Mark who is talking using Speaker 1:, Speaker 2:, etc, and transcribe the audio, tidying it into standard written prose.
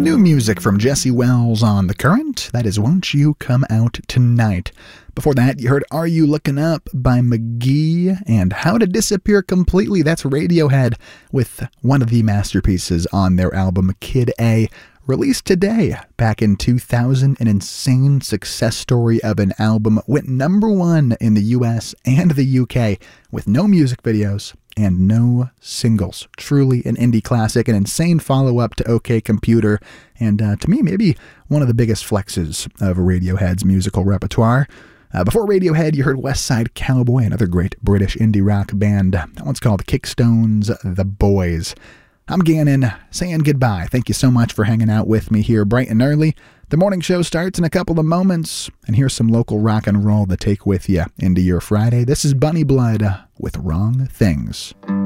Speaker 1: New music from Jesse Wells on The Current. That is Won't You Come Out Tonight. Before that, you heard Are You Looking Up by McGee and How to Disappear Completely. That's Radiohead with one of the masterpieces on their album Kid A, released today. Back in 2000, an insane success story of an album went #1 in the US and the UK with no music videos and no singles. Truly an indie classic, an insane follow-up to OK Computer, and to me, maybe one of the biggest flexes of Radiohead's musical repertoire. Before Radiohead, you heard West Side Cowboy, another great British indie rock band. That one's called Kickstone's The Boys. I'm Gannon, saying goodbye. Thank you so much for hanging out with me here bright and early. The morning show starts in a couple of moments, and here's some local rock and roll to take with you into your Friday. This is Bunny Blood with Wrong Things.